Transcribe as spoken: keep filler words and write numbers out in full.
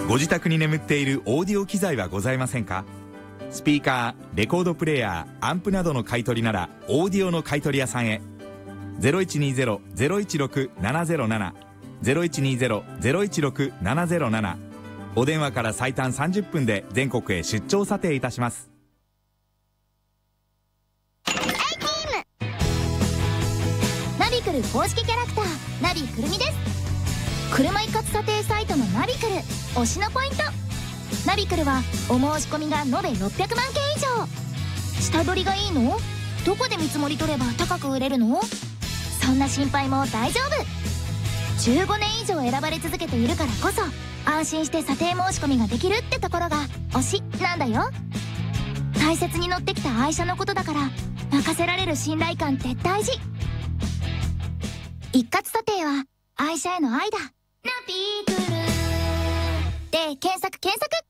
ご自宅に眠っているオーディオ機材はございませんか？スピーカー、レコードプレーヤー、アンプなどの買い取りならオーディオの買い取り屋さんへ。 ゼロいちにゼロ ゼロいちろく ななゼロなな ゼロいちにゼロ ゼロいちろく ななゼロなな。 お電話から最短さんじゅっぷんで全国へ出張査定いたします。 ナビクル公式キャラクターナビくるみです。車一括査定サイトのナビクル推しのポイント。ナビクルはお申し込みが延べろっぴゃくまんけん以上。下取りがいいの？どこで見積もり取れば高く売れるの？そんな心配も大丈夫。じゅうごねん以上選ばれ続けているからこそ安心して査定申し込みができるってところが推しなんだよ。大切に乗ってきた愛車のことだから任せられる信頼感って大事。一括査定は愛車への愛だ。ナビクルで検索検索。